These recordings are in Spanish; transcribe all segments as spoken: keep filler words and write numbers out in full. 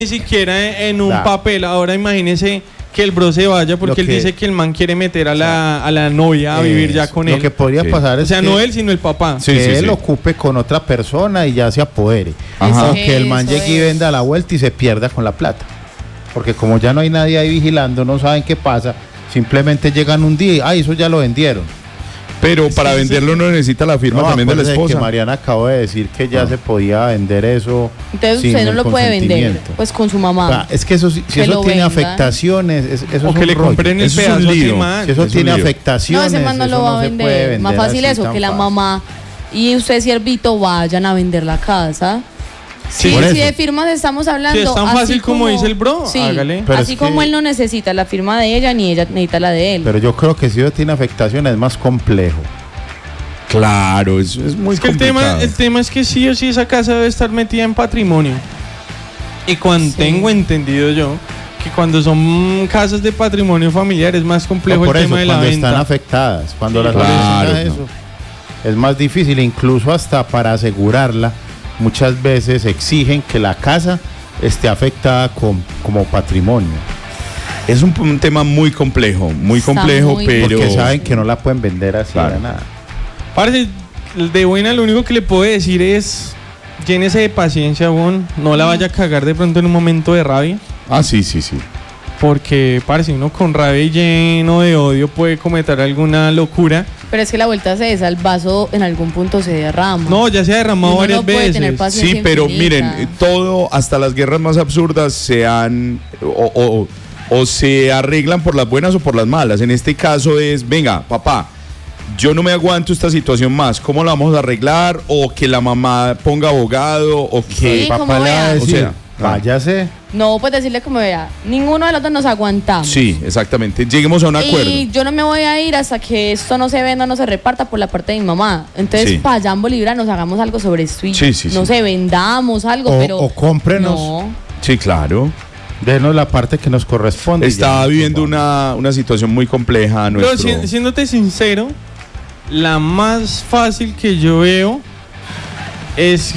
ni siquiera en un Claro. papel. Ahora imagínese que el bro se vaya porque Lo él que- dice que el man quiere meter a la, a la novia a vivir ya Eso. con Lo él. que podría Sí. pasar O es sea, que, no él, sino el papá. Sí, que sí, él sí. ocupe con otra persona y ya se apodere. Ajá. O que el man Eso llegue y es. venda la vuelta y se pierda con la plata. Porque como ya no hay nadie ahí vigilando, no saben qué pasa, simplemente llegan un día y, ay, eso ya lo vendieron. Pero para Sí, venderlo no necesita la firma No, también de la acuérdese esposa. que Mariana acabó de decir que ya Ah. se podía vender eso. Entonces sin usted no el lo puede vender, consentimiento. pues con su mamá. O sea, es que eso, si si Que eso lo tiene vendan. afectaciones, es- eso O es que un le rollo. compren el Eso es un pedazo a ese lío. man. Si eso Es un tiene lío. No, afectaciones, ese man no eso lo va a se puede vender. Más vender fácil así eso, tan que la fácil. mamá y usted, siervito, vayan a vender la casa. Sí, Sí, por si eso. de firmas estamos hablando. Si es tan así fácil como dice el bro, sí, hágale. Pero así es como que- él no necesita la firma de ella, ni ella necesita la de él. Pero yo creo que si eso tiene afectaciones es más complejo. Claro, eso es muy Es que el complicado. tema, el tema es que sí o sí esa casa debe estar metida en patrimonio. Y cuando Sí. tengo entendido yo que cuando son casas de patrimonio familiar es más complejo O por el eso, tema de la cuando están venta. afectadas, cuando Sí, las claro, vecinas, no. eso es más difícil, incluso hasta para asegurarla, muchas veces exigen que la casa esté afectada con- como patrimonio, Es un, un tema muy complejo, muy Está complejo, muy pero... porque saben que no la pueden vender así Claro. a nada. Parce, de buena lo único que le puedo decir es llénese de paciencia, bon. No la vaya a cagar de pronto en un momento de rabia. Ah, sí, sí, sí. Porque, parce, uno con rabia y lleno de odio puede cometer alguna locura. Pero es que la vuelta se esa, el vaso en algún punto se derrama. No, ya se ha derramado Uno no varias puede tener veces. paciencia. Sí, pero infinita. miren, eh, todo, hasta las guerras más absurdas se han o, o- o se arreglan por las buenas o por las malas. En este caso es, venga, papá, yo no me aguanto esta situación más, ¿cómo la vamos a arreglar? O que la mamá ponga abogado, o que... Sí, El papá como le va a vea. decir, O sea, váyase. No, pues decirle como vea, ninguno de los dos nos aguantamos. Sí, exactamente, lleguemos a un acuerdo. Y yo no me voy a ir hasta que esto no se venda, no se reparta por la parte de mi mamá. Entonces, Sí. para allá en Bolivia nos hagamos algo sobre esto y Sí, sí, no sí. sé, vendamos algo, O- pero. o cómprenos. No. Sí, claro. Denos la parte que nos corresponde. y Está ya, viviendo pues, una, una situación muy compleja Pero nuestro... si- siéndote sincero, la más fácil que yo veo es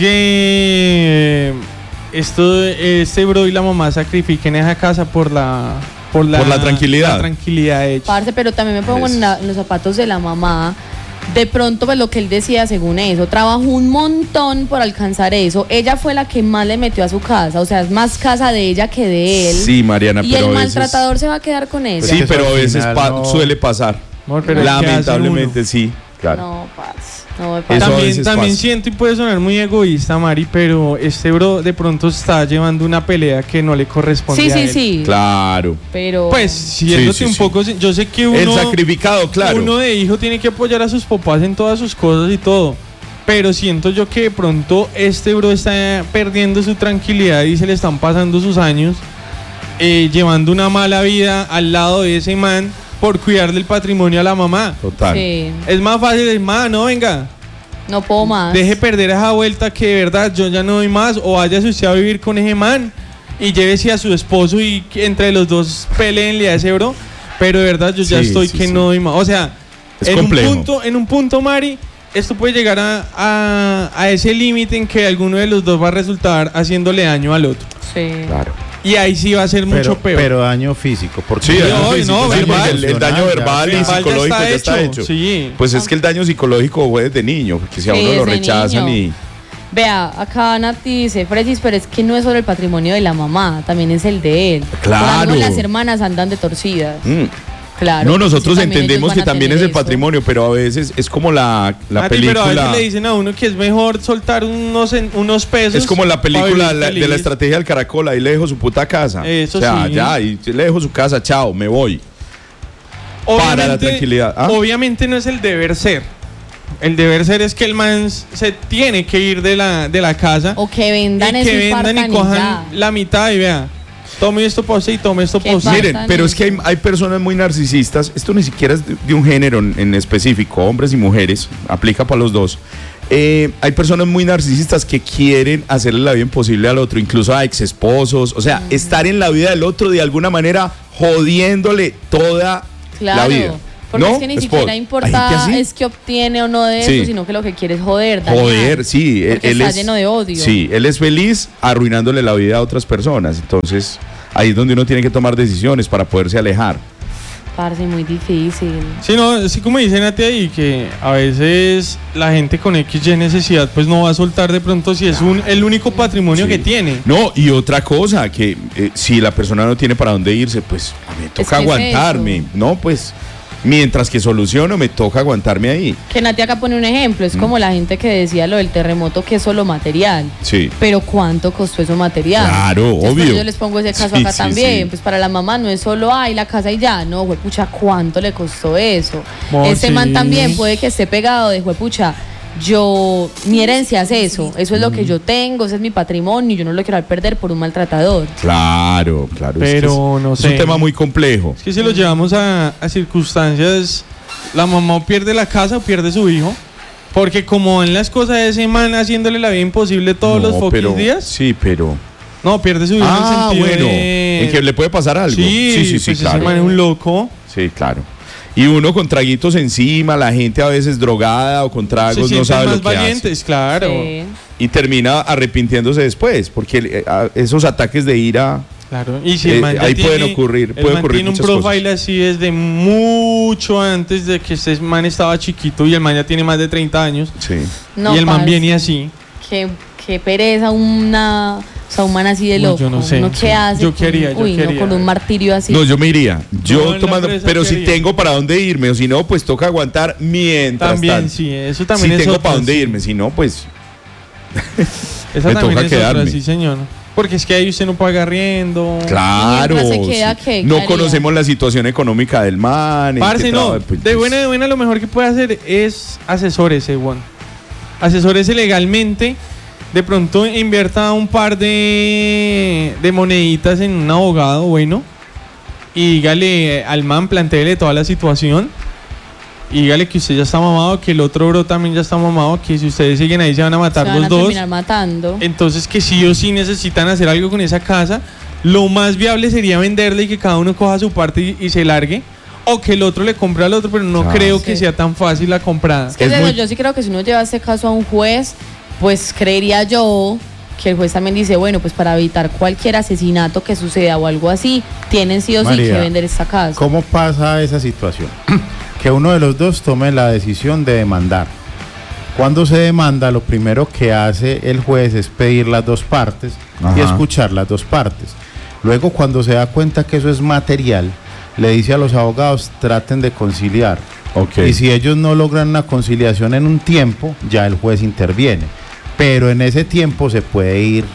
que esto, este bro y la mamá sacrifiquen esa casa por la por la, Por la tranquilidad. la tranquilidad de ellos. Parce, pero también me pongo Es- en, la- en los zapatos de la mamá. De pronto, pues lo que él decía según eso, trabajó un montón por alcanzar eso. Ella fue la que más le metió a su casa, o sea, es más casa de ella que de él. Sí, Mariana, y pero el a veces- maltratador se va a quedar con ella. Sí, Eso pero a al veces final pa- no- suele pasar. Amor, pero ¿qué hace Lamentablemente, uno? sí. Claro. No, parce, no me Eso parece. a También, veces también pasa. siento y puede sonar muy egoísta, Mari, pero este bro de pronto está llevando una pelea que no le corresponde Sí, a sí, él. sí. Claro. Pero. Pues, siéndote Sí, sí, un sí. poco, yo sé que uno... El sacrificado, claro. Uno de hijo tiene que apoyar a sus papás en todas sus cosas y todo. Pero siento yo que de pronto este bro está perdiendo su tranquilidad y se le están pasando sus años eh, llevando una mala vida al lado de ese man por cuidar del patrimonio a la mamá. Total. Sí, Es más fácil decir, ma, no, venga, no puedo más. deje perder esa vuelta que de verdad yo ya no doy más, o váyase usted a vivir con ese man y llévese a su esposo y que entre los dos peleenle a ese bro. Pero de verdad yo ya Sí, estoy sí, que sí. no doy más. O sea, Es en complejo. un punto, en un punto, Mari, esto puede llegar a, a, a ese límite en que alguno de los dos va a resultar haciéndole daño al otro. Sí. Claro. Y ahí sí va a ser mucho pero, peor. pero daño físico. Porque Sí, No, daño no, físico, sí, verbal. porque el, el daño Ya, verbal y Verbal ya psicológico está ya está hecho, hecho. sí. Pues es que el daño psicológico fue desde niño, porque si a Sí, uno lo desde rechazan niño. y... Vea, acá Nati dice, Fredis, pero es que no es solo el patrimonio de la mamá, también es el de él. Claro. Por algo las hermanas andan de torcidas. Mm. Claro. No, nosotros entonces también entendemos ellos que van a también es tener el eso. patrimonio, pero a veces es como la, la Mati, pero a película... veces le dicen a uno que es mejor soltar unos, en- unos pesos. Es como la para película vivir la- de feliz. la estrategia del caracol, ahí le dejo su puta casa. Eso o sea, sí. ya, y le dejo su casa, chao, me voy. Para la Obviamente- tranquilidad. ¿Ah? Obviamente no es el deber ser. El deber ser es que el man se tiene que ir de la, de la casa. O que vendan y eso que y vendan y partan y cojan ya. la mitad y vea. Tome esto para usted y tome esto Qué para usted. pasa. Miren, pero es que hay, hay personas muy narcisistas. Esto ni siquiera es de, de un género en, en específico, hombres y mujeres, aplica para los dos. Eh, hay personas muy narcisistas que quieren hacerle la vida imposible al otro, incluso a ex esposos. O sea, estar en la vida del otro de alguna manera jodiéndole toda Claro. la vida. Porque no, es que ni es siquiera por- hay importa gente así. es que obtiene o no de Sí. eso, sino que lo que quiere es joder, dañar. Joder, sí, él, Porque él está es lleno de odio. Sí, él es feliz arruinándole la vida a otras personas. Entonces, ahí es donde uno tiene que tomar decisiones para poderse alejar. Parce, muy difícil. Sí, no, así como dicen a ti ahí, que a veces la gente con X Y necesidad pues no va a soltar de pronto si es un, el único patrimonio Sí. que tiene. No, y otra cosa, que eh, si la persona no tiene para dónde irse, pues a mí me toca que es aguantarme, eso. ¿no? Pues mientras que soluciono, me toca aguantarme ahí. Que Nati acá pone un ejemplo, es como la gente que decía lo del terremoto que es solo material. Sí. Pero ¿cuánto costó eso material? Claro, Entonces, obvio. pues, yo les pongo ese caso Sí, acá sí, también. sí. Pues para la mamá no es solo, ay, la casa y ya. No, juepucha, ¿cuánto le costó eso? Oh, este man sí. también puede que esté pegado de juepucha. Yo, mi herencia es eso. Eso es lo que yo tengo, ese es mi patrimonio. Yo no lo quiero perder por un maltratador. Claro, claro. es que Pero es, no es sé. un tema muy complejo. Es que si lo llevamos a, a circunstancias, la mamá o pierde la casa o pierde su hijo. Porque como en las cosas de ese man haciéndole la vida imposible todos No, los foquis pero- días, Sí, pero... no, pierde su hijo Ah, en el sentido bueno. de... En que le puede pasar algo. Sí, sí, sí, sí, pues claro. ese man es un loco. Sí, claro. Y uno con traguitos encima, la gente a veces drogada o con Se tragos no sienten sabe más lo que hace. valientes, claro. Sí. Y termina arrepintiéndose después, porque eh, a- esos ataques de ira, Claro, y si Eh, el man ya ahí tiene, pueden ocurrir- el pueden man ocurrir tiene un muchas profile así desde mucho antes de que este man estaba chiquito y el man ya tiene más de treinta años sí. No, y el man parce, viene así. Qué, qué pereza una... O sea, un man así de Uy, loco. yo no sé, ¿Uno sí. qué hace? Yo con- qué haría, yo Uy, qué no, haría. con un martirio así. No, yo me iría. Yo No, en la tomando, presa, pero ¿qué si haría? tengo para dónde irme, o si no, pues toca aguantar mientras También, tanto. sí, eso también Si es tengo otra, para dónde sí. irme, si no, pues Esa me también toca es otra, quedarme. sí, señor. Porque es que ahí usted no paga arriendo. claro. mientras se queda, sí. ¿qué? ¿Qué No haría? conocemos la situación económica del man. en Parce, qué no. trabaja, pues, De buena de buena, lo mejor que puede hacer es asesórese, Juan. Asesórese legalmente. De pronto invierta un par de, de moneditas en un abogado, bueno. Y dígale al man, plantéele toda la situación. Y dígale que usted ya está mamado, que el otro bro también ya está mamado, que si ustedes siguen ahí se van a Se matar van los a dos. terminar matando. Entonces que sí o sí necesitan hacer algo con esa casa. Lo más viable sería venderla y que cada uno coja su parte y, y se largue. O que el otro le compre al otro, pero no Ah, creo sí. que sea tan fácil la comprada. Es que Es es eso, muy- yo sí creo que si uno lleva este caso a un juez, pues creería yo que el juez también dice, bueno, pues para evitar cualquier asesinato que suceda o algo así, tienen sí o sí María, que vender esta casa. ¿Cómo pasa esa situación? Que uno de los dos tome la decisión de demandar. Cuando se demanda, lo primero que hace el juez es pedir las dos partes y Ajá. escuchar las dos partes. Luego, cuando se da cuenta que eso es material, le dice a los abogados, traten de conciliar. Ok. Y si ellos no logran una conciliación en un tiempo, ya el juez interviene. Pero en ese tiempo se puede ir.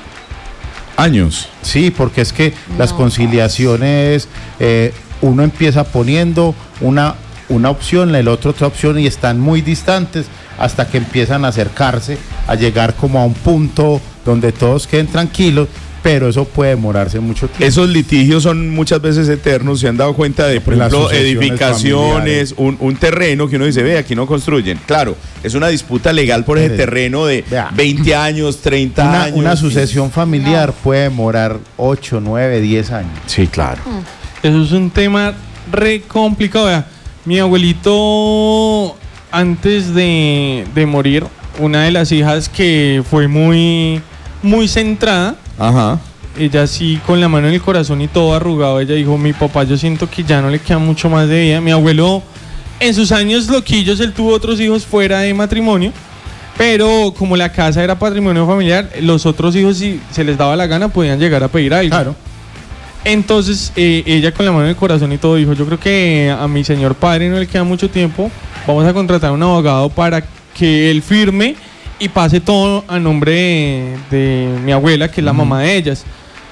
Años. Sí, porque es que las No, conciliaciones, eh, uno empieza poniendo una, una opción, el otro otra opción y están muy distantes hasta que empiezan a acercarse, a llegar como a un punto donde todos queden tranquilos, pero eso puede demorarse mucho tiempo. Esos litigios son muchas veces eternos. Se han dado cuenta de, por Las ejemplo, sucesiones edificaciones, un, un terreno que uno dice, ve, aquí no construyen. Claro, es una disputa legal por ese Mire, terreno de vea. veinte años, treinta Una, años. una sucesión familiar puede demorar ocho, nueve, diez años. Sí, claro. Eso es un tema re complicado. Vea, mi abuelito, antes de, de morir, una de las hijas que fue muy, muy centrada, Ajá. ella sí con la mano en el corazón y todo arrugado, ella dijo, mi papá yo siento que ya no le queda mucho más de vida. Mi abuelo en sus años loquillos, él tuvo otros hijos fuera de matrimonio, pero como la casa era patrimonio familiar, los otros hijos si se les daba la gana podían llegar a pedir algo. Claro. Entonces eh, ella con la mano en el corazón y todo dijo, yo creo que a mi señor padre no le queda mucho tiempo, vamos a contratar a un abogado para que él firme y pase todo a nombre de, de mi abuela, que es la mamá de ellas.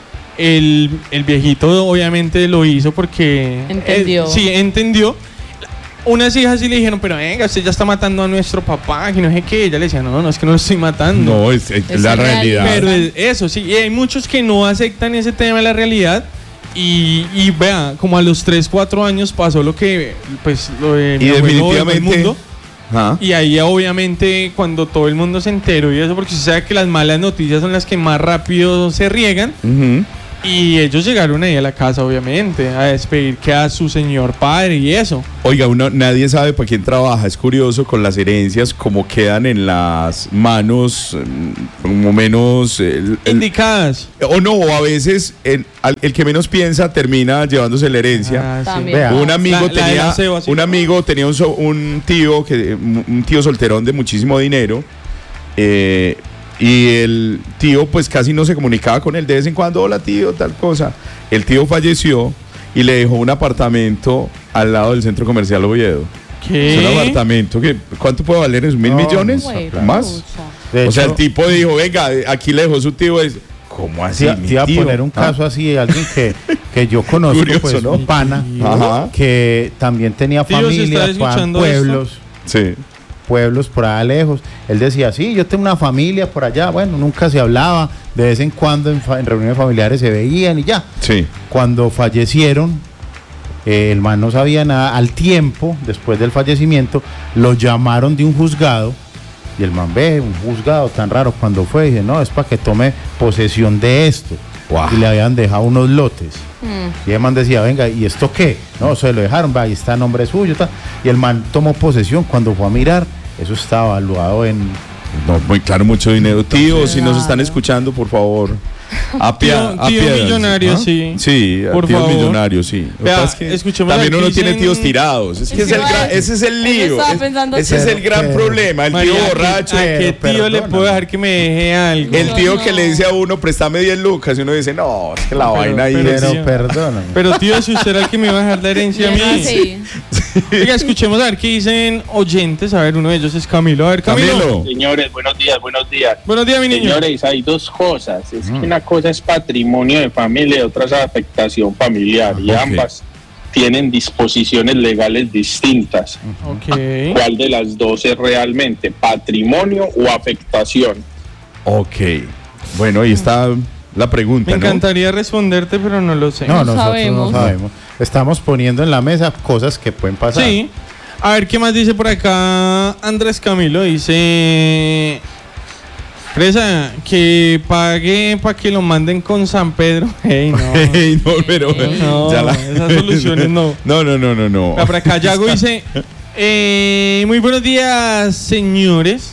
El, el viejito obviamente lo hizo porque... Entendió. eh, sí, entendió. Unas hijas sí le dijeron, pero venga, usted ya está matando a nuestro papá, que no sé qué. Ella le decía, no, no, es que no lo estoy matando. No, es, es Es la real. realidad. Pero es- eso sí, y hay muchos que no aceptan ese tema de la realidad. Y, y vea, como a los tres, cuatro años pasó lo que, pues, lo de y mi abuelo dejó el definitivamente. mundo. Ajá. Y ahí obviamente cuando todo el mundo se enteró y eso, porque usted sabe que las malas noticias son las que más rápido se riegan. Ujú. Y ellos llegaron ahí a la casa, obviamente, a despedir que a su señor padre y eso. Oiga, uno, nadie sabe para quién trabaja. Es curioso con las herencias, cómo quedan en las manos, mm, como menos... el- el- Indicadas. o no, o a veces el, al- el que menos piensa termina llevándose la herencia. Ah, sí. También. Vea. Un amigo La- la de tenía, la ceba, sí. un amigo tenía un, so- un tío que un tío solterón de muchísimo dinero, eh, y el tío pues casi no se comunicaba con él, de vez en cuando, hola tío, tal cosa. El tío falleció y le dejó un apartamento al lado del centro comercial Oviedo. ¿Qué? Es un apartamento que, ¿cuánto puede valer eso? ¿Mil No, millones? Güey, ¿Más? pucha. De O sea, hecho, el tipo dijo, venga, aquí le dejó su tío. Es, ¿cómo así? te, mi te iba a tío? poner un ¿Ah? caso así de alguien que, que yo conozco, Curioso, pues, ¿no? un pana, Ajá. que también tenía Tío, si familia, estás pa- escuchando pueblos, Sí. pueblos por allá lejos. Él decía, sí, yo tengo una familia por allá. Bueno, nunca se hablaba, de vez en cuando en, fa- en reuniones familiares se veían y ya. Sí. Cuando fallecieron, eh, el man no sabía nada. Al tiempo, después del fallecimiento, lo llamaron de un juzgado. Y el man ve, un juzgado tan raro, cuando fue, dice, no, es para que tome posesión de esto. Guau. Y le habían dejado unos lotes. Mm. Y el man decía, venga, ¿y esto qué? No, se lo dejaron, va, ahí está a nombre suyo. Ta. Y el man tomó posesión. Cuando fue a mirar, eso estaba evaluado en... No, muy claro, mucho dinero. Tío, si nos Claro. están escuchando, por favor. Apia, Tío- tío apiádense, millonario, ¿ah? sí. Sí, Por tío favor. millonario, sí. Lo que Vea, pasa es que escuchemos también aquí uno tiene dicen- tíos tirados. Es que Es es el que gran- va- ese es el yo lío. estaba Es- pensando ese es que- el gran pero- problema. El tío María, ¿a qué- borracho. ¿a qué Pero tío le perdóname. puedo dejar que me deje algo? El tío No, que no. le dice a uno, préstame diez lucas. Y uno dice, no, es que la Pero- vaina ahí pero es. Pero tío. perdóname. Pero tío, si usted era el que me iba a dejar la herencia a Bien mí. así. Oiga, escuchemos a ver qué dicen oyentes. A ver, uno de ellos es Camilo. A ver, Camilo. Camilo. Señores, buenos días, buenos días. Buenos días, mi niño. Señores, hay dos cosas. Es que una cosa es patrimonio de familia y otra es afectación familiar. Y Ok. ambas tienen disposiciones legales distintas. Ok. ¿Cuál de las dos es realmente? ¿Patrimonio o afectación? Ok. Bueno, ahí está la pregunta, Me ¿no? encantaría responderte, pero no lo sé. No, No nosotros sabemos. no sabemos. Estamos poniendo en la mesa cosas que pueden pasar. Sí. A ver, ¿qué más dice por acá Andrés Camilo? Dice... Presa, que pague para que lo manden con San Pedro. Ey, no. Ey, no, pero No, esas soluciones no. No, no, no, no, no. Ah, por acá Yago dice, eh, muy buenos días, señores.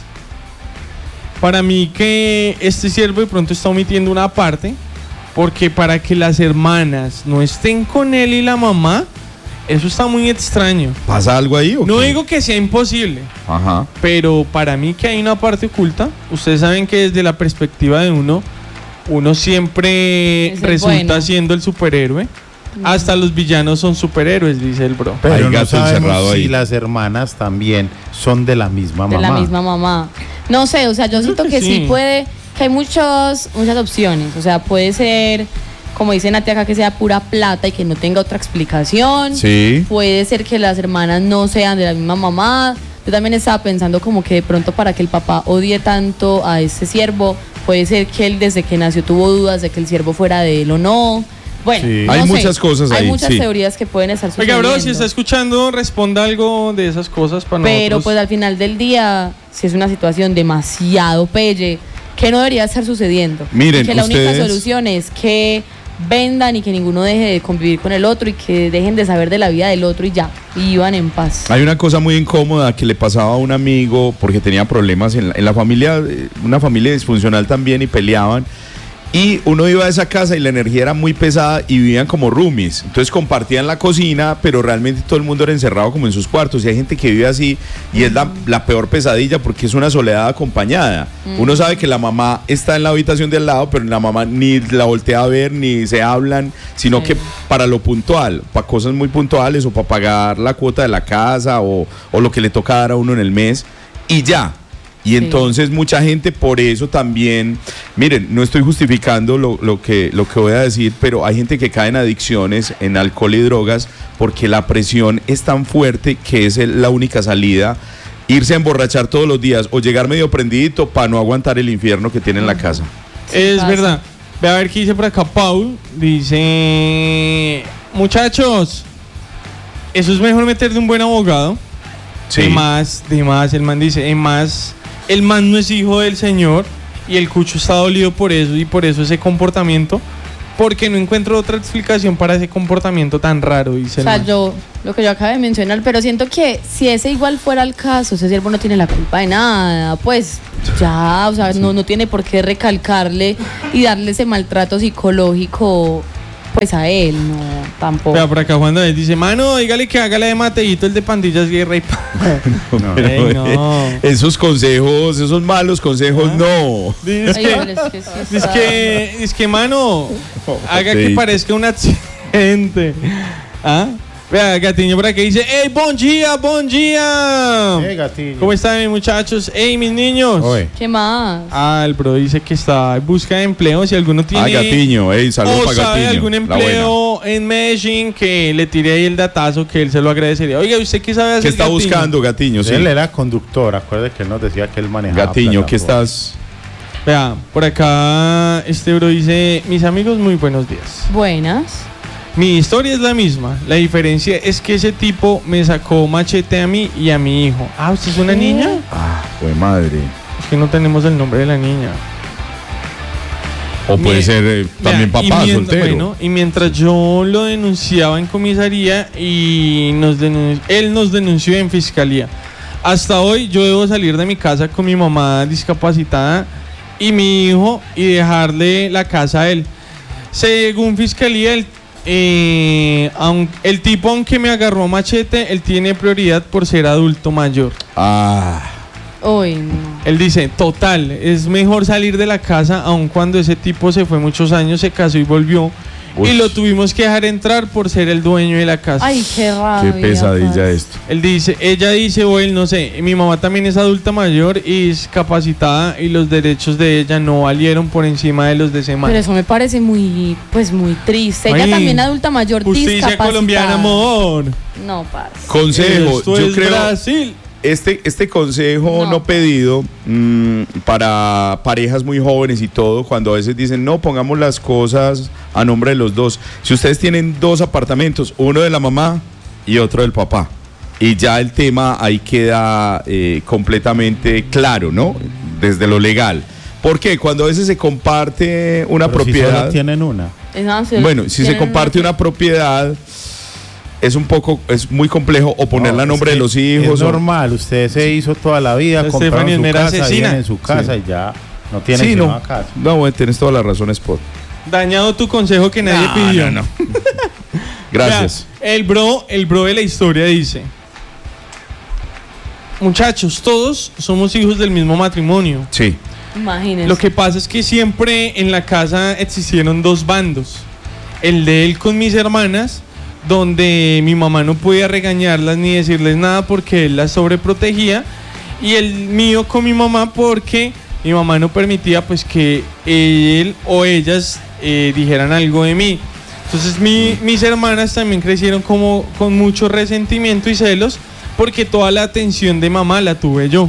Para mí que este siervo de pronto está omitiendo una parte, porque para que las hermanas no estén con él y la mamá, eso está muy extraño. ¿Pasa algo ahí o No qué? digo que sea imposible, Ajá. pero para mí que hay una parte oculta. Ustedes saben que desde la perspectiva de uno, uno siempre Es el resulta bueno. siendo el superhéroe. Hasta los villanos son superhéroes, dice el bro. Pero Hay no gato sabemos encerrado si ahí. las hermanas también son de la misma De mamá. la misma mamá. No sé, o sea, yo siento que que sí sí. puede, que hay muchos, muchas opciones. O sea, puede ser, como dice Nati acá, que sea pura plata y que no tenga otra explicación. Sí. Puede ser que las hermanas no sean de la misma mamá. Yo también estaba pensando como que de pronto para que el papá odie tanto a este siervo, puede ser que él desde que nació tuvo dudas de que el siervo fuera de él o no. Bueno, Sí. no Hay sé. muchas cosas Hay ahí, muchas sí. teorías que pueden estar Oiga, sucediendo. bro, si está escuchando, responda algo de esas cosas para Pero nosotros. pues al final del día, si es una situación demasiado pelle, que no debería estar sucediendo. Miren, Y que la única ustedes- solución es que vendan y que ninguno deje de convivir con el otro y que dejen de saber de la vida del otro y ya, y vivan en paz. Hay una cosa muy incómoda que le pasaba a un amigo porque tenía problemas en la, en la familia, eh, una familia disfuncional también, y peleaban. Y uno iba a esa casa y la energía era muy pesada y vivían como roomies. Entonces compartían la cocina, pero realmente todo el mundo era encerrado como en sus cuartos. Y hay gente que vive así y es la, la peor pesadilla porque es una soledad acompañada. Uno sabe que la mamá está en la habitación de al lado, pero la mamá ni la voltea a ver, ni se hablan, sino Sí. que para lo puntual, para cosas muy puntuales o para pagar la cuota de la casa o, o lo que le toca dar a uno en el mes y ya. Y Sí. entonces mucha gente por eso también, miren, no estoy justificando lo, lo, que, lo que voy a decir, pero hay gente que cae en adicciones, en alcohol y drogas, porque la presión es tan fuerte que es el- la única salida, irse a emborrachar todos los días o llegar medio prendidito para no aguantar el infierno que tiene en la casa. Es pasa. verdad. Ve a ver qué dice por acá Paul. Dice, muchachos, eso es mejor meter de un buen abogado. De más, de más, el man dice, de más, el man no es hijo del señor y el cucho está dolido por eso y por eso ese comportamiento. porque no encuentro otra explicación para ese comportamiento tan raro, dice O el sea, man. yo, lo que yo acabo de mencionar, pero siento que si ese igual fuera el caso, ese siervo no tiene la culpa de nada, pues ya, o sea, no, no tiene por qué recalcarle y darle ese maltrato psicológico, pues a él, no, tampoco. Vea, por acá Juan David dice, mano, dígale que haga la de Mateito, el de Pandillas Guerra y Paz. No. Pero, Ey, no. esos consejos, esos malos consejos, Ah. no. Dice Ay, pero es que sí que, es está- que, es que, mano, haga que Mateito. parezca un accidente. ¿Ah? Vea, Gatiño por aquí dice, ¡Ey, bon día, bon día! Eh, Gatillo. ¿Cómo están, mis muchachos? ¡Ey, mis niños! Oye. ¿Qué más? Ah, el bro dice que está en busca de empleo. Si alguno tiene Ah, Gatiño, ey, saludos o para sabe Gatiño. algún la buena. empleo en Medellín, que le tire ahí el datazo, que él se lo agradecería. Oiga, ¿usted qué sabe hacer? ¿Qué está Gatiño? buscando, Gatiño? Sí. Él era conductor, acuérdate que él nos decía que él manejaba. Gatiño, ¿qué plataforma. estás? Vea, por acá este bro dice, mis amigos, muy buenos días. Buenas. Mi historia es la misma. La diferencia es que ese tipo me sacó machete a mí y a mi hijo. Ah, ¿usted es una ¿Qué? niña? Ah, pues madre. Es que no tenemos el nombre de la niña. O puede Mi- ser eh, también Vea, y papá mien- soltero. Bueno, y mientras yo lo denunciaba en comisaría y nos denun- él nos denunció en fiscalía. Hasta hoy yo debo salir de mi casa con mi mamá discapacitada y mi hijo y dejarle la casa a él. Según fiscalía, el, eh, aun- el tipo, aunque me agarró machete, él tiene prioridad por ser adulto mayor. Ah, Uy, no. Él dice, total, es mejor salir de la casa aun cuando ese tipo se fue muchos años, se casó y volvió. Uy. Y lo tuvimos que dejar entrar por ser el dueño de la casa. Ay, qué rabia. qué pesadilla parce. esto. Él dice, ella dice, o él, no sé, mi mamá también es adulta mayor y discapacitada y los derechos de ella no valieron por encima de los de ese man. Pero eso me parece muy, pues muy triste. Ay, Ella también adulta mayor, Justicia discapacitada. colombiana, amor. No, parce. Consejo, Esto yo es creo Brasil. este, este consejo no, No. pedido mm, para parejas muy jóvenes y todo, cuando a veces dicen, no, pongamos las cosas a nombre de los dos. Si ustedes tienen dos apartamentos, uno de la mamá y otro del papá, y ya el tema ahí queda eh, completamente claro, ¿no? Desde lo legal. ¿Por qué? Cuando a veces se comparte una Pero si propiedad... solo tienen una. Es nada, se- Bueno, si se tienen comparte una propiedad, es un poco, es muy complejo o ponerla a No, nombre es de que los hijos. Es o- normal, usted se hizo toda la vida, La compraron Stephanie su Mera casa, asesina. viven en su casa Sí. y ya no tiene Sí, sino no, casa. no, bueno, tienes toda la razón, Spot. Dañado tu consejo que nadie No, pidió. no, no. Gracias. Vea, el bro, el bro de la historia dice: muchachos, todos somos hijos del mismo matrimonio. Sí. Imagínense. Lo que pasa es que siempre en la casa existieron dos bandos. El de él con mis hermanas, donde mi mamá no podía regañarlas ni decirles nada porque él las sobreprotegía. Y el mío con mi mamá porque mi mamá no permitía pues que él o ellas eh, dijeran algo de mí. Entonces mi- mis hermanas también crecieron como con mucho resentimiento y celos porque toda la atención de mamá la tuve yo.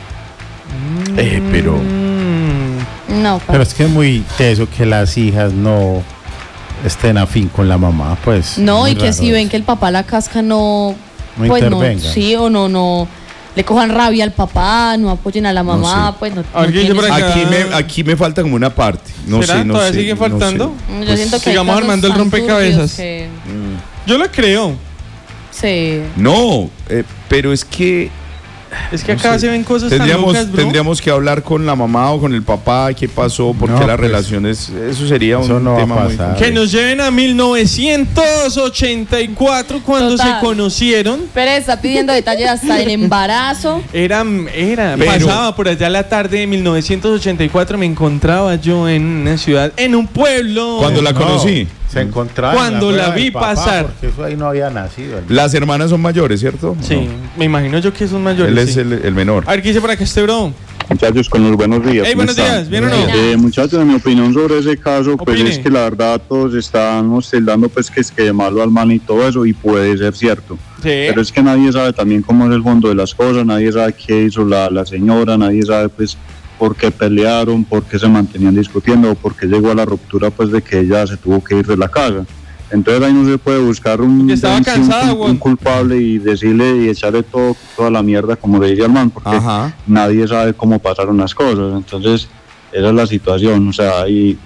Eh, pero Mm. No, parce. Pero es que es muy teso que las hijas no estén afín con la mamá, pues. No, muy y que raro si eso. ven que el papá la casca no, No pues no, intervengan. sí o no, no, le cojan rabia al papá, no apoyen a la mamá, sé. pues no. A ver, no ¿qué dice por tiene acá? aquí me, aquí me falta como una parte. No ¿Será? sé, no ¿Todavía sé. sigue no faltando? sé. Mm, Yo Pues, siento que hay sigamos casos armando el tan rompecabezas. turbios que- mm, Yo la creo. Sí. No, eh, pero es que Es que No acá sé. se ven cosas tan tendríamos, locas, bro. tendríamos que hablar con la mamá o con el papá, qué pasó, por qué No, las pues, relaciones, eso sería eso un no va a tema muy pasar. Que nos lleven a mil novecientos ochenta y cuatro cuando Total. se conocieron. Pero está pidiendo detalles hasta del embarazo. Era, era, Pero- pasaba por allá la tarde de mil novecientos ochenta y cuatro, me encontraba yo en una ciudad, en un pueblo. Cuando la No, conocí. Se encontraban. Cuando en la cueva del vi papá, pasar. Porque eso ahí no había nacido. el- Las hermanas son mayores, ¿cierto? Sí, No. me imagino yo que son mayores. Él es sí. el, el menor. A ver, ¿qué dice por acá este bro? Muchachos, con los buenos días. Hey, ¿cómo buenos están? días, ¿bien o no? Buenas. Eh, muchachos, en mi opinión sobre ese caso, pues Opine. es que la verdad todos estamos tildando pues que es que de malo al mal y todo eso, y puede ser cierto. Sí. Pero es que nadie sabe también cómo es el fondo de las cosas, nadie sabe qué hizo la, la señora, nadie sabe pues por qué pelearon, por qué se mantenían discutiendo, o por qué llegó a la ruptura pues de que ella se tuvo que ir de la casa. Entonces ahí no se puede buscar un, Porque estaba un- cansada, un- güey. un culpable y decirle y echarle todo, toda la mierda como le dice al man, porque Ajá. nadie sabe cómo pasaron las cosas. Entonces, esa es la situación. O sea, y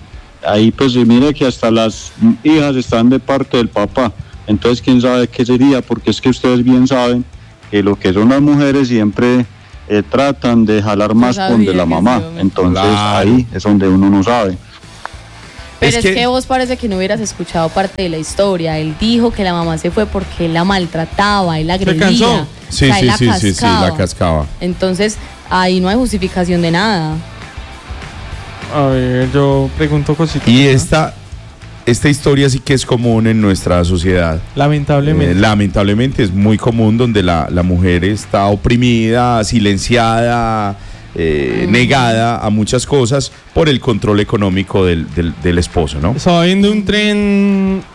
ahí pues mire que hasta las hijas están de parte del papá. Entonces, quién sabe qué sería, porque es que ustedes bien saben que lo que son las mujeres siempre eh, tratan de jalar más con de la mamá. Entonces, claro, ahí es donde uno no sabe. Pero es, es que, que vos parece que no hubieras escuchado parte de la historia. Él dijo que la mamá se fue porque él la maltrataba, él la agredía. Sí, o sea, sí, él la sí, cascaba. sí, sí, la cascaba. Entonces, ahí no hay justificación de nada. A ver, yo pregunto cositas. Y esta, esta historia sí que es común en nuestra sociedad. Lamentablemente. Eh, lamentablemente es muy común, donde la, la mujer está oprimida, silenciada, eh, mm. negada a muchas cosas por el control económico del, del, del esposo, ¿no? Estaba viendo un tren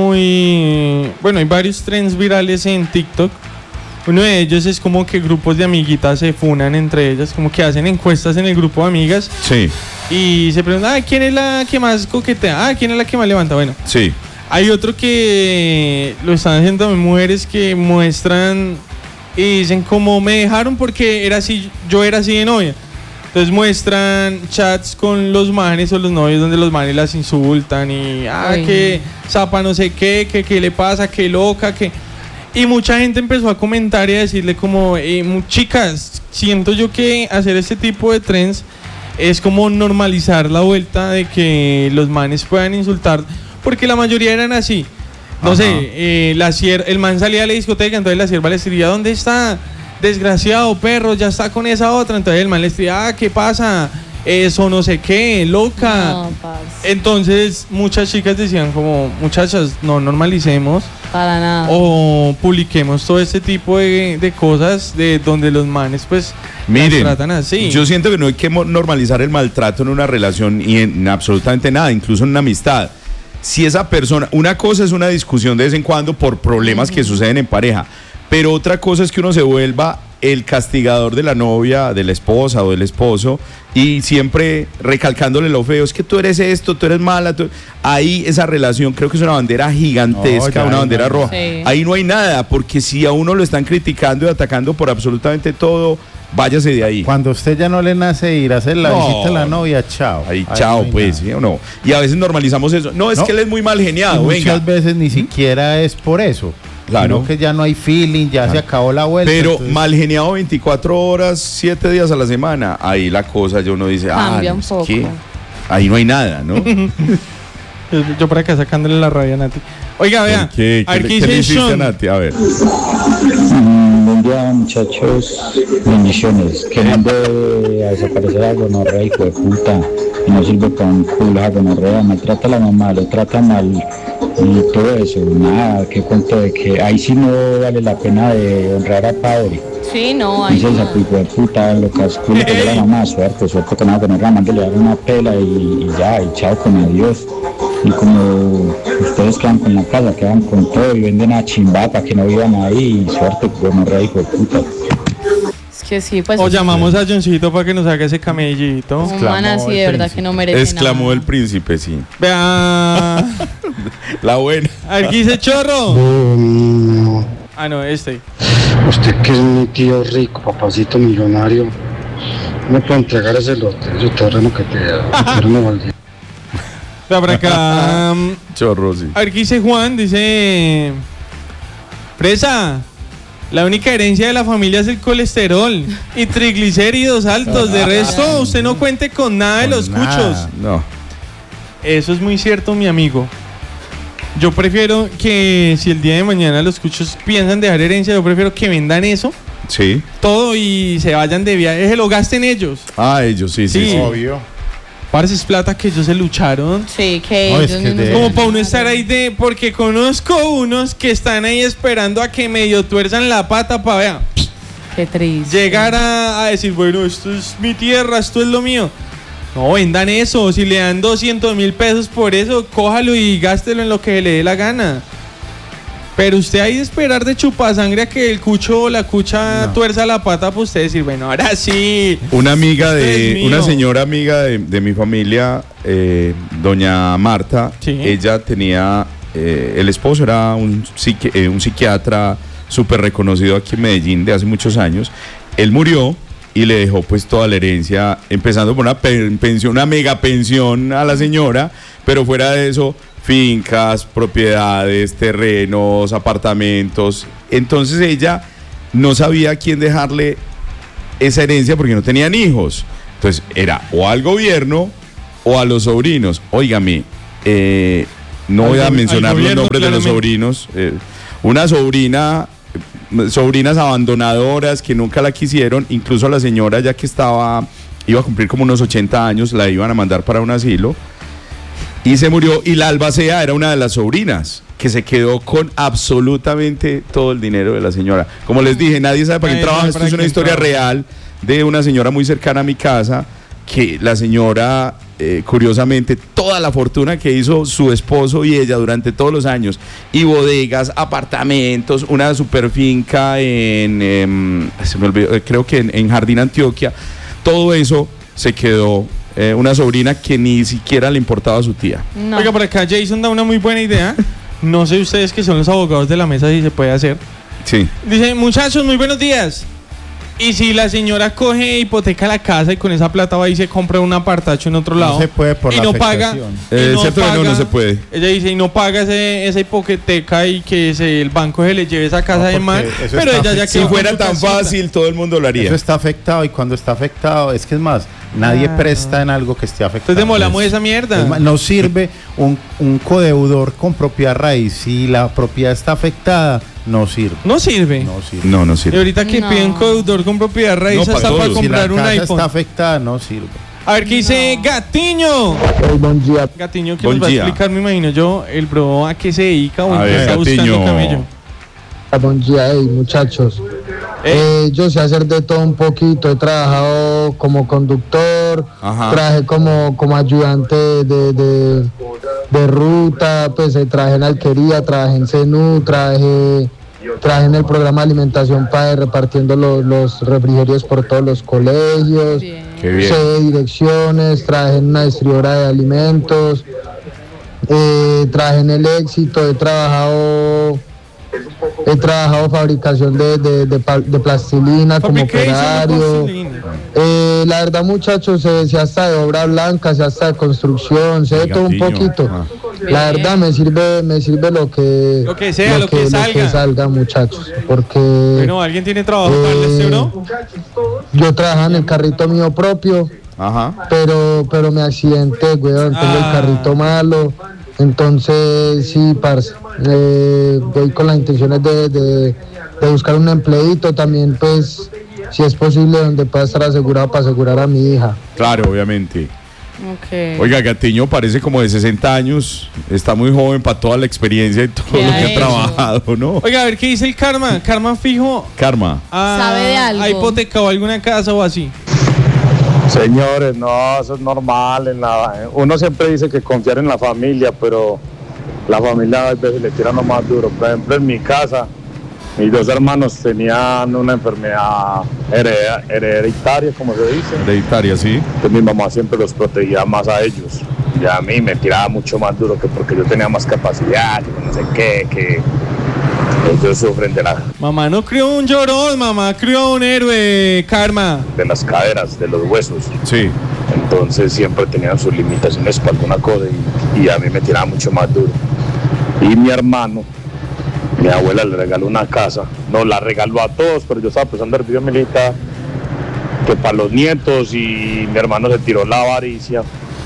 muy... Bueno, hay varios trends virales en TikTok. Uno de ellos es como que grupos de amiguitas se funan entre ellas, como que hacen encuestas en el grupo de amigas. Sí. Y se preguntan, ah, ¿quién es la que más coquetea? Ah, ¿quién es la que más levanta? Bueno. Sí. Hay otro que lo están haciendo también mujeres que muestran y dicen como me dejaron porque era así, yo era así de novia. Entonces muestran chats con los manes o los novios donde los manes las insultan y ah, Ay. que zapa no sé qué, que qué le pasa, que loca, que... Y mucha gente empezó a comentar y a decirle como, eh, chicas, siento yo que hacer este tipo de trends es como normalizar la vuelta de que los manes puedan insultar, porque la mayoría eran así. No Ajá. sé, eh, la sier- el man salía a la discoteca, entonces la sierva le escribía, ¿dónde está? Desgraciado perro, ya está con esa otra. Entonces el man le escribía, ah, ¿qué pasa? Eso no sé qué, loca. No, entonces muchas chicas decían como, muchachas, no normalicemos para nada o publiquemos todo este tipo de, de cosas de donde los manes pues Miren, las tratan así. Yo siento que no hay que normalizar el maltrato en una relación y en absolutamente nada, incluso en una amistad. Si esa persona, una cosa es una discusión de vez en cuando por problemas uh-huh. que suceden en pareja, pero otra cosa es que uno se vuelva el castigador de la novia, de la esposa o del esposo, y siempre recalcándole lo feo, es que tú eres esto, tú eres mala, tú... ahí esa relación creo que es una bandera gigantesca, no, una bandera no, roja, sí. Ahí no hay nada, porque si a uno lo están criticando y atacando por absolutamente todo, váyase de ahí. Cuando usted ya no le nace ir a hacer la no. visita a la novia, chao. Ahí, ahí chao, no pues, ¿sí o no? Y a veces normalizamos eso. No, es no. que él es muy mal geniado, y venga. Muchas veces ni siquiera es por eso. Claro. Sino que ya no hay feeling, ya claro. se acabó la vuelta. Pero entonces... mal geniado veinticuatro horas, siete días a la semana, ahí la cosa, yo uno dice, cambia ah, un no, poco. Es que ahí no hay nada, ¿no? Yo por acá sacándole la rabia a Nati. Oiga, vea, ¿Qué, ¿Qué, ¿qué, ¿qué le hiciste a Nati? A ver. Mm, buen día, muchachos. Bendiciones. Que no de desaparecer a gonorrea, hijo de puta. Y no sirve para un culo a gonorrea. Maltrata a la mamá, lo trata mal. Y todo eso, nada, que cuento de que ahí sí no vale la pena de honrar a padre. Sí, no, ahí Dice esa hijo de puta, lo casculo que la mamá, suerte, suerte que nada, que no la mande, le dan una pela y, y ya, y chao, con adiós. Y como ustedes quedan con la casa, quedan con todo y venden a chimba para que no vivan ahí, y suerte, gonorrea, hijo de puta. Es que sí, pues... O llamamos a Johncito para que nos haga ese camellito. Un man así de verdad que no merece Exclamó nada. el príncipe, sí. Vea... La buena. Aquí dice chorro. No, no. Ah, no, este. Usted que es mi tío rico, papacito millonario, me puede entregar ese lote, ese terreno que te da. No valdría. Vea por acá. Chorro, sí. Aquí dice Juan, dice... Presa, la única herencia de la familia es el colesterol y triglicéridos altos. De resto, usted no cuente con nada de los cuchos. No. Eso es muy cierto, mi amigo. Yo prefiero que si el día de mañana los cuchos piensan dejar herencia, yo prefiero que vendan eso. Sí. Todo y se vayan de viaje, se lo gasten ellos. Ah, ellos, sí, sí. Sí, sí. Obvio. Parce, es plata que ellos se lucharon. Sí, que No, ellos es que mismos de- se Como ganan. para uno estar ahí de... Porque conozco unos que están ahí esperando a que medio tuerzan la pata para, vea, Qué triste. llegar a, a decir, bueno, esto es mi tierra, esto es lo mío. No, vendan eso. Si le dan doscientos mil pesos por eso, cójalo y gástelo en lo que le dé la gana. Pero usted ahí de esperar de chupasangre a que el cucho o la cucha No. tuerza la pata, pues usted decir, bueno, ahora sí. Una amiga Esto es de, mío. una señora amiga de, de mi familia, eh, doña Marta, Sí. ella tenía, eh, el esposo era un, psiqui- eh, un psiquiatra súper reconocido aquí en Medellín de hace muchos años. Él murió y le dejó pues toda la herencia, empezando por una pe- pensión, una mega pensión a la señora, pero fuera de eso, fincas, propiedades, terrenos, apartamentos. Entonces ella no sabía a quién dejarle esa herencia porque no tenían hijos. Entonces era o al gobierno o a los sobrinos. Óigame, eh, no Al voy a go- mencionar al los gobierno, nombres de los claramente. sobrinos. eh, una sobrina, sobrinas abandonadoras que nunca la quisieron, incluso la señora ya que estaba, iba a cumplir como unos ochenta años, la iban a mandar para un asilo y se murió, y la albacea era una de las sobrinas que se quedó con absolutamente todo el dinero de la señora. Como les dije, nadie sabe para quién Nadie trabaja, sabe esto para es una quién historia trabaja. real de una señora muy cercana a mi casa, que la señora, eh, curiosamente, toda la fortuna que hizo su esposo y ella durante todos los años, y bodegas, apartamentos, una super finca en, em, se me olvidó, eh, creo que en, en Jardín Antioquia, todo eso se quedó eh, una sobrina que ni siquiera le importaba a su tía. No. Oiga, por acá Jason da una muy buena idea. No sé ustedes que son los abogados de la mesa si se puede hacer. Sí. Dice, muchachos, muy buenos días. Y si la señora coge, hipoteca la casa y con esa plata va y se compra un apartacho en otro No lado. se puede por y la no paga. afectación. y Eh, cierto que no, no se puede. Ella dice, y no paga ese, esa hipoteca y que se- el banco se le lleve esa casa No, de porque mar. eso Pero está ella ya fi- Si quedó con fuera su tan casita. fácil, todo el mundo lo haría. Eso está afectado, y cuando está afectado, es que es más, nadie Ah. presta en algo que esté afectado. Entonces demolamos Es- esa mierda. es más, no sirve un, un codeudor con propiedad raíz. Si la propiedad está afectada, no sirve. No sirve. No sirve. No, no Y sirve. ahorita que No. piden codeudor con propiedad raíz No, pa' hasta para todos. Si la comprar un casa iPhone. está afectada, no sirve. A ver qué dice Gatiño. buen día. Gatiño que Buen nos va a día. explicar, me imagino yo, el bro a qué se dedica o A en qué ver, está Gatiño. buscando camello. Buen día, hey, muchachos. Eh, yo sé hacer de todo un poquito. He trabajado como conductor, Ajá. trabajé como, como ayudante de, de, de ruta, pues eh, trabajé en alquería, trabajé en Cenú, trabajé, trabajé en el programa de alimentación para repartiendo los, los refrigerios por todos los colegios. Bien. Qué bien. Sé de direcciones, trabajé en una distribuidora de alimentos, eh, trabajé en el Éxito, he trabajado, he trabajado fabricación de, de, de, pa- de plastilina como Fabrication de operario. plastilina. Eh, la verdad, muchachos, sé, sé hasta de obra blanca, sé hasta de construcción, sé de todo un Gatiño. poquito. Ah. La verdad me sirve, me sirve lo que, Lo que sea, lo que salga. salga, muchachos, porque Bueno, ¿alguien tiene trabajo para darle a este bro? yo trabajaba en el carrito mío propio. Ajá. pero pero me accidenté, weón, tengo Ah. el carrito malo, entonces sí, parce, eh, voy con las intenciones de, de, de buscar un empleito también, pues, si es posible, donde pueda estar asegurado para asegurar a mi hija. Claro, obviamente. Ok. Oiga, Gatiño parece como de sesenta años. Está muy joven para toda la experiencia y todo ¿Qué lo ha que ha hecho? trabajado, ¿no? Oiga, a ver qué dice el Karma. Karma fijo. Karma. ah, ¿Sabe de algo? ¿Ha hipotecado alguna casa o así? Señores, no, eso es normal. En la, uno siempre dice que confiar en la familia, pero la familia a veces le tira lo más duro. Por ejemplo, en mi casa, mis dos hermanos tenían una enfermedad hereda- hereditaria, como se dice. Hereditaria, sí. Entonces mi mamá siempre los protegía más a ellos. Y a mí me tiraba mucho más duro que porque yo tenía más capacidad, que no sé qué, que ellos sufren de, la, Mamá no crió un llorón, mamá crió un héroe, Karma. de las caderas, de los huesos. Sí. Entonces siempre tenían sus limitaciones para alguna cosa y, y a mí me tiraba mucho más duro. Y mi hermano, mi abuela le regaló una casa, no la regaló a todos, pero yo estaba pensando en el video militar que para los nietos, y mi hermano se tiró la avaricia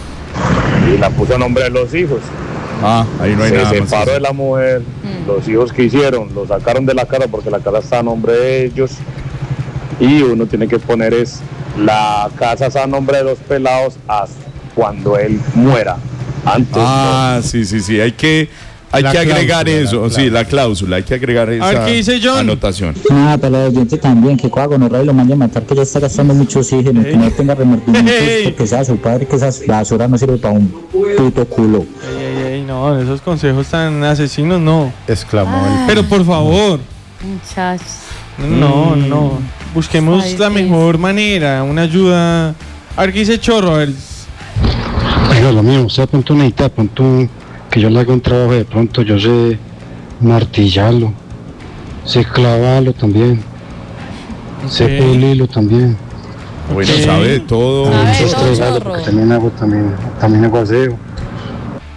y la puso a nombre de los hijos. Ah, ahí no hay Se nada más. que separó de hacer. la mujer, Mm. los hijos que hicieron, lo sacaron de la casa porque la casa está a nombre de ellos, y uno tiene que poner es la casa está a nombre de los pelados hasta cuando él muera. Antes Ah, sí, sí, sí. Hay que, hay La que agregar cláusula, eso. la Sí, la cláusula. Hay que agregar esa ver, ¿qué dice John? anotación. Ah, pero el oyente también, que coja gonorrea y lo mande a matar, que ya está gastando mucho oxígeno, que no tenga remordimientos, Ey. porque sea su padre, que esa basura no sirve para un puto culo. Ey, ey, ey, no, esos consejos tan asesinos no. Exclamó Ah. el Pero por favor, Muchachos. no, no. Busquemos Ay, la sí. mejor manera, una ayuda. A ver qué dice Chorro, a ver. Oiga, lo mío, usted de pronto necesita de pronto un- que yo le haga un trabajo, de pronto yo sé martillarlo, sé clavarlo también, sé Ok. pulirlo también. Bueno, Ok. sabe de todo. Sabe de Sé todo, estregarlo chorro. porque también hago, también, también hago aseo.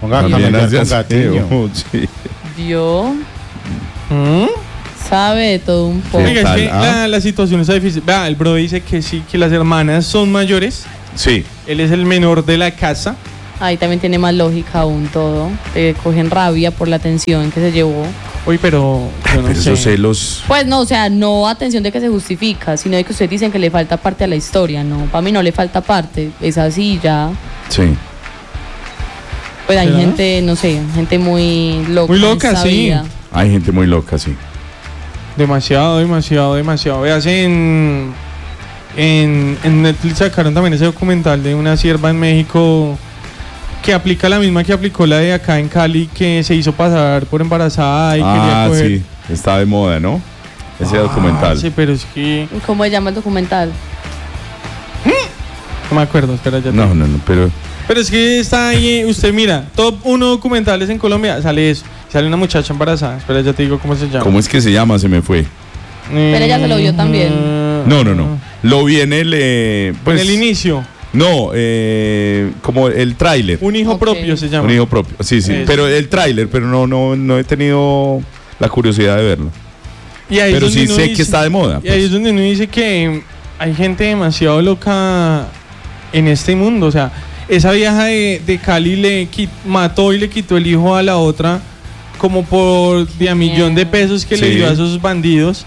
Ponga a También camellar hace con Gatiño. aseo, sí. Vio, ¿Mm? sabe de todo un poco. Oiga, es tal, que ah? la, la situación está difícil. Vea, el bro dice que sí, que las hermanas son mayores. Sí. Él es el menor de la casa. Ahí también tiene más lógica aún todo. Eh, cogen rabia por la atención que se llevó. Uy, pero yo no Pero sé. esos celos. Pues no, o sea, no atención de que se justifica, sino de que ustedes dicen que le falta parte a la historia. No, para mí no le falta parte. Es así ya. Sí. Pues hay ¿Será? gente, no sé, gente muy loca. Muy en loca, esta sí. vida. Hay gente muy loca, sí. Demasiado, demasiado, demasiado. Veas, en, en, en Netflix sacaron también ese documental de una sierva en México que aplica la misma que aplicó la de acá en Cali, que se hizo pasar por embarazada y Ah, quería coger. sí. Está de moda, ¿no? Ese Ah, documental. sí, pero es que ¿Cómo se llama el documental? no me acuerdo, espera, ya te- No, no, no, pero. Pero es que está ahí, usted mira, top uno documentales en Colombia, sale eso. Sale una muchacha embarazada. Espera, ya te digo cómo se llama. ¿Cómo es que se llama? Se me fue. Pero ella se lo vio también. No, no, no. Lo vi en el. eh, pues, en el inicio. No, eh, como el tráiler. Un hijo Ok. propio se llama. Un hijo propio. Sí, sí. Eso. Pero el tráiler, pero no, no, no he tenido la curiosidad de verlo. Y ahí es Pero donde sí uno sé dice- que está de moda. Y ahí pues. es donde uno dice que hay gente demasiado loca en este mundo. O sea, esa vieja de, de Cali le qui- mató y le quitó el hijo a la otra como por de a millón de pesos que le Sí. dio a esos bandidos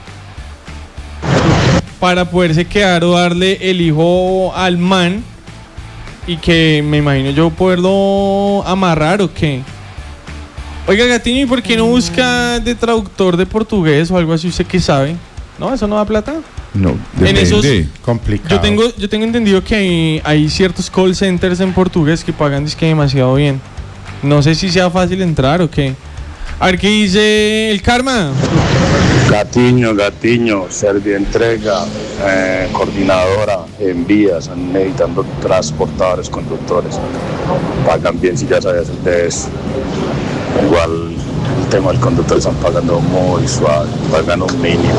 para poderse quedar o darle el hijo al man y que me imagino yo poderlo amarrar o qué. Oiga, Gatiño, ¿y por qué no busca de traductor de portugués o algo así? ¿Usted qué sabe? ¿No? ¿Eso no da plata? No, En esos- depende. Complicado. Yo tengo, yo tengo entendido que hay, hay ciertos call centers en portugués que pagan disque demasiado bien. No sé si sea fácil entrar o qué. A ver qué dice el Karma. Gatiño, Gatiño, Servientrega, eh, coordinadora, envías, están necesitando transportadores, conductores. Pagan bien si ya sabes de eso. Igual el tema del conductor están pagando muy suave, pagan un mínimo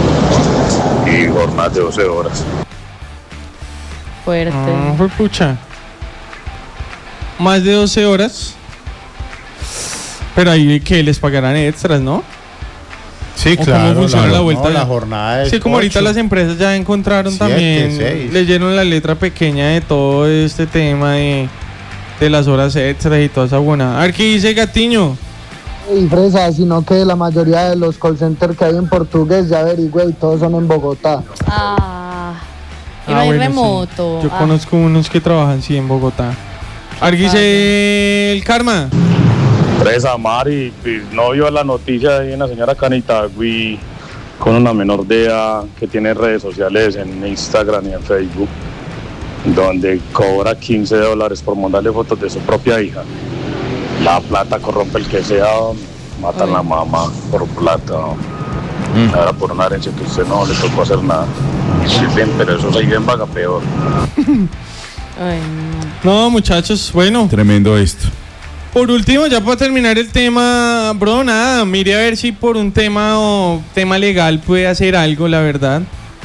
y jornadas de doce horas. Fuerte. Ah, fue pucha. Más de doce horas. Pero ahí que les pagarán extras, ¿no? Sí, ¿O cómo claro. funciona la vuelta? no, la jornada es Sí, como ahorita ocho. las empresas ya encontraron Siete, también, seis. leyeron la letra pequeña de todo este tema de, de las horas extras y toda esa buena. A ver qué dice Gatiño. Y fresa, sino que la mayoría de los call centers que hay en portugués, ya averigüé, y todos son en Bogotá. Ah. Y no Ah, hay bueno, sí. remoto. Yo Ah. conozco unos que trabajan sí en Bogotá. A ver qué dice el Karma. Presa Mari, pues, no vio la noticia de una señora Canitagüí con una menor de edad que tiene redes sociales en Instagram y en Facebook, donde cobra quince dólares por mandarle fotos de su propia hija. La plata corrompe el que sea, matan a la mamá por plata. Ahora por una herencia que usted no le tocó hacer nada. Sí, bien, pero eso se bien vaga peor. Ay, no. No, muchachos, bueno. Tremendo esto. Por último, ya para terminar el tema, bro, nada, mire a ver si por un tema o tema legal puede hacer algo, la verdad.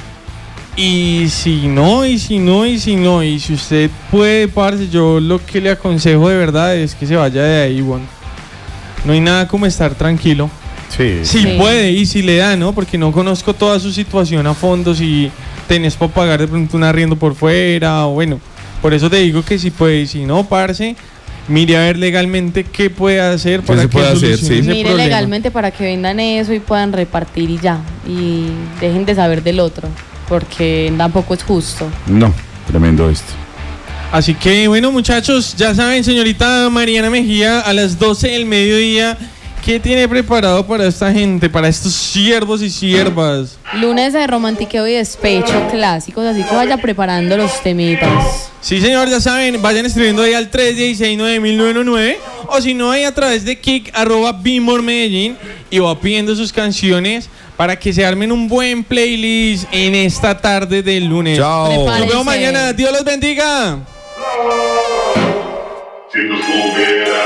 Y si no, y si no, y si no, y si usted puede, parce, yo lo que le aconsejo de verdad es que se vaya de ahí, bueno. No hay nada como estar tranquilo. Sí. Si Sí. puede y si le da, ¿no? Porque no conozco toda su situación a fondo, si tenés para pagar de pronto un arriendo por fuera, o bueno, por eso te digo que si puede y si no, parce, mire a ver legalmente qué puede hacer para se que puede hacer? solucione Sí. ese Mire problema. legalmente para que vendan eso y puedan repartir y ya. Y dejen de saber del otro. Porque tampoco es justo. No, tremendo esto. Así que bueno, muchachos, ya saben, señorita Mariana Mejía, a las doce del mediodía, ¿qué tiene preparado para esta gente, para estos siervos y siervas? Lunes de romantiqueo y despecho clásicos, así que vaya preparando los temitas. Sí, señor, ya saben, vayan escribiendo ahí al tres uno seis nueve mil novecientos noventa y nueve o si no, ahí a través de kick arroba Bimor Medellín y va pidiendo sus canciones para que se armen un buen playlist en esta tarde del lunes. Chao. Nos Prepárense. vemos mañana. Dios los bendiga.